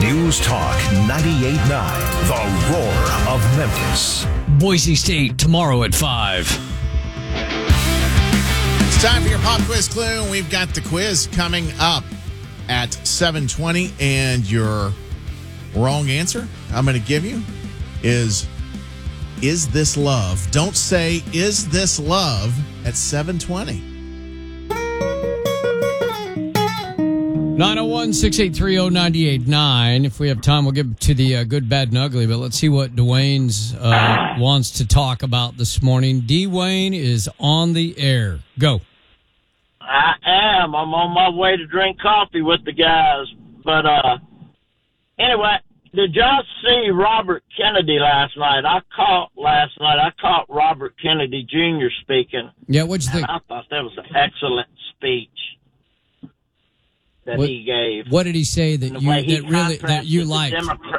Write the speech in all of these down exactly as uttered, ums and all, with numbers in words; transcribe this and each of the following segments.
News Talk ninety-eight point nine, the roar of Memphis. Boise State tomorrow at five. It's time for your pop quiz clue. We've got the quiz coming up at seven twenty, and your wrong answer I'm going to give you is, is this love? Don't say, is this love at seven twenty. nine oh one, six eight three, oh nine eight nine. If we have time, we'll get to the uh, good, bad, and ugly. But let's see what Dwayne's uh, wants to talk about this morning. Dwayne is on the air. Go. I am. I'm on my way to drink coffee with the guys. But uh, anyway, did y'all see Robert Kennedy last night? I caught last night. I caught Robert Kennedy Junior speaking. Yeah, what'd you think? I thought that was an excellent speech that what, he gave. What did he say that you that really that you liked?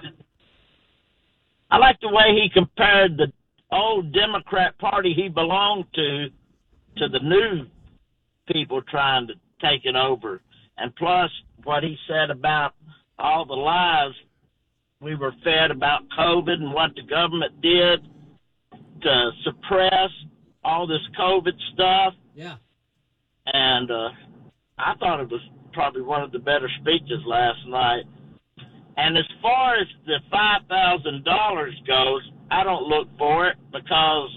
I like the way he compared the old Democrat Party he belonged to to the new people trying to take it over, and plus what he said about all the lies we were fed about COVID and what the government did to suppress all this COVID stuff. Yeah, and uh, I thought it was probably one of the better speeches last night. And as far as the five thousand dollars goes, I don't look for it because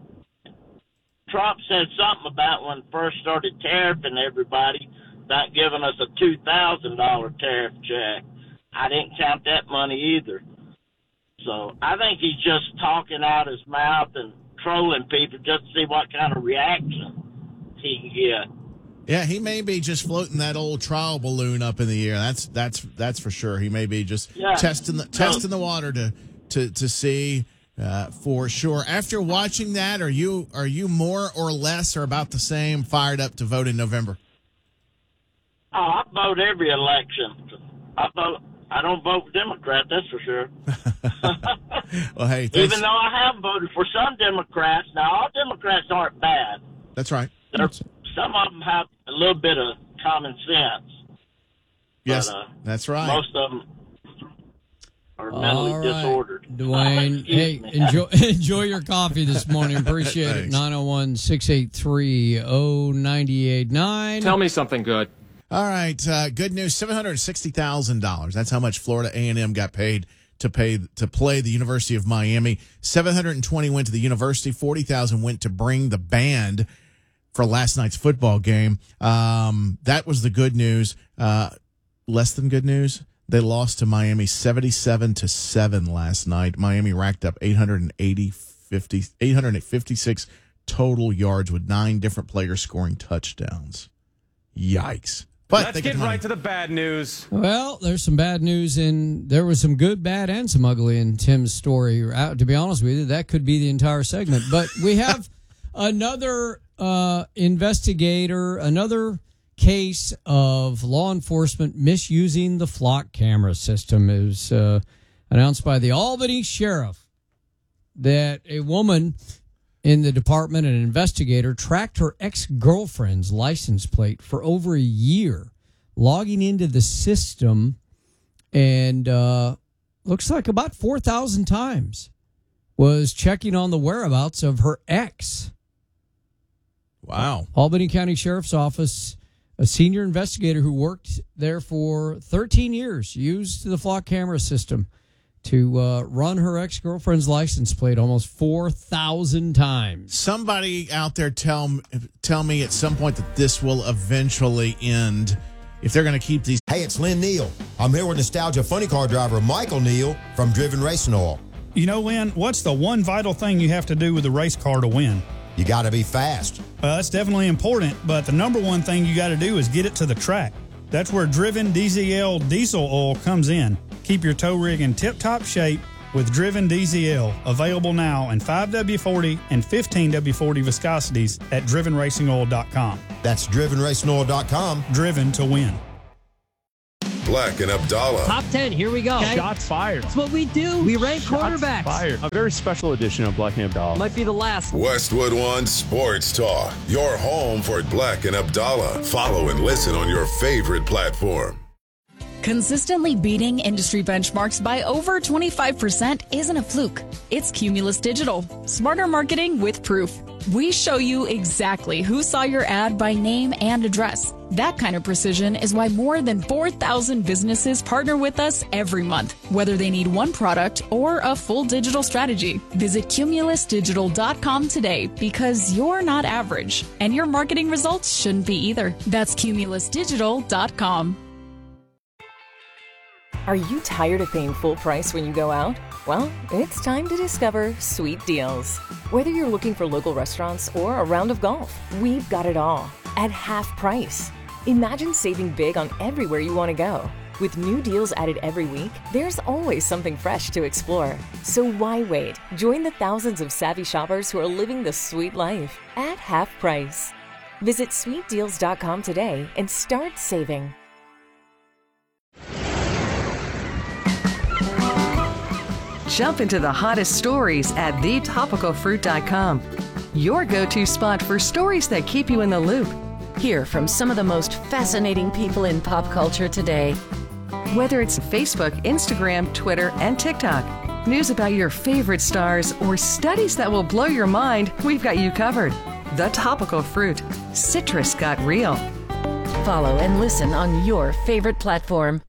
Trump said something about when first started tariffing everybody about giving us a two thousand dollars tariff check. I didn't count that money either. So I think he's just talking out his mouth and trolling people just to see what kind of reaction he can get. Yeah, he may be just floating that old trial balloon up in the air. That's that's that's for sure. He may be just yeah. testing the testing the water to to to see uh, for sure. After watching that, are you are you more or less or about the same fired up to vote in November? Oh, I vote every election. I vote. I don't vote Democrat. That's for sure. Well, hey, thanks. Even though I have voted for some Democrats. Now, all Democrats aren't bad. That's right. They're, some of them have a little bit of common sense. Yes, but, uh, that's right. Most of them are mentally right, disordered. Dwayne, hey, enjoy enjoy your coffee this morning. Appreciate it. nine oh one, six eight three, oh nine eight nine. Tell me something good. All right, uh, good news. Seven hundred sixty thousand dollars. That's how much Florida A and M got paid to pay to play the University of Miami. Seven hundred and twenty went to the university. Forty thousand went to bring the band for last night's football game. Um, that was the good news. Uh, less than good news. They lost to Miami seventy-seven to seven last night. Miami racked up eight hundred eighty, fifty, eight hundred fifty-six total yards with nine different players scoring touchdowns. Yikes. But let's get right to the bad news. Well, there's some bad news, and there was some good, bad, and some ugly in Tim's story. Uh, to be honest with you, that could be the entire segment. But we have another uh, investigator, another case of law enforcement misusing the flock camera system. It was uh, announced by the Albany sheriff that a woman in the department, an investigator, tracked her ex-girlfriend's license plate for over a year, logging into the system, and uh, looks like about four thousand times was checking on the whereabouts of her ex. Wow. Albany County Sheriff's Office, a senior investigator who worked there for thirteen years, used the flock camera system to uh, run her ex-girlfriend's license plate almost four thousand times. Somebody out there tell, tell me at some point that this will eventually end if they're going to keep these. Hey, it's Lynn Neal. I'm here with Nostalgia Funny Car driver Michael Neal from Driven Racing Oil. You know, Lynn, what's the one vital thing you have to do with a race car to win? You got to be fast. Well, that's definitely important, but the number one thing you got to do is get it to the track. That's where Driven D Z L diesel oil comes in. Keep your tow rig in tip-top shape with Driven D Z L, available now in five W forty and fifteen W forty viscosities at driven racing oil dot com. That's driven racing oil dot com. Driven to win. Black and Abdallah. Top ten, here we go. Okay. Shots fired. That's what we do. We rank Shots quarterbacks. Fired. A very special edition of Black and Abdallah. Might be the last. Westwood One Sports Talk. Your home for Black and Abdallah. Follow and listen on your favorite platform. Consistently beating industry benchmarks by over twenty-five percent isn't a fluke. It's Cumulus Digital. Smarter marketing with proof. We show you exactly who saw your ad by name and address. That kind of precision is why more than four thousand businesses partner with us every month, whether they need one product or a full digital strategy. Visit cumulus digital dot com today because you're not average, and your marketing results shouldn't be either. That's cumulus digital dot com. Are you tired of paying full price when you go out? Well, it's time to discover Sweet Deals. Whether you're looking for local restaurants or a round of golf, we've got it all at half price. Imagine saving big on everywhere you want to go. With new deals added every week, there's always something fresh to explore. So why wait? Join the thousands of savvy shoppers who are living the sweet life at half price. Visit sweet deals dot com today and start saving. Jump into the hottest stories at the topical fruit dot com. Your go-to spot for stories that keep you in the loop. Hear from some of the most fascinating people in pop culture today. Whether it's Facebook, Instagram, Twitter, and TikTok, news about your favorite stars, or studies that will blow your mind, we've got you covered. The Topical Fruit. Citrus got real. Follow and listen on your favorite platform.